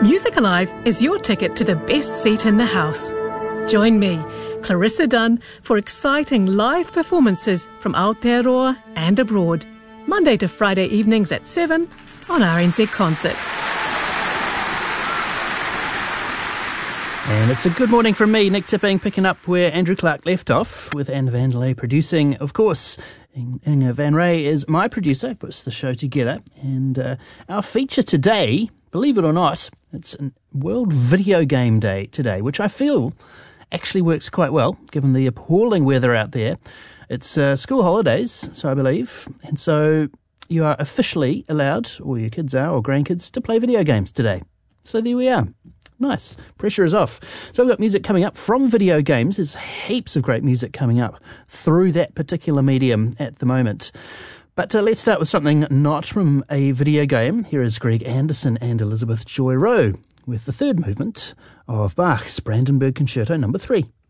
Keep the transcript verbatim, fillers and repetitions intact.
Music Alive is your ticket to the best seat in the house. Join me, Clarissa Dunn, for exciting live performances from Aotearoa and abroad, Monday to Friday evenings at seven on R N Z Concert. And it's a good morning from me, Nick Tipping, picking up where Andrew Clark left off, with Anne Vanderlei producing, of course. Inga Van Ray is my producer, puts the show together. And uh, our feature today, believe it or not, it's a World Video Game Day today, which I feel actually works quite well, given the appalling weather out there. It's uh, school holidays, so I believe, and so you are officially allowed, or your kids are, or grandkids, to play video games today. So there we are. Nice. Pressure is off. So we've got music coming up from video games. There's heaps of great music coming up through that particular medium at the moment. But uh, let's start with something not from a video game. Here is Greg Anderson and Elizabeth Joy Rowe with the third movement of Bach's Brandenburg Concerto number three.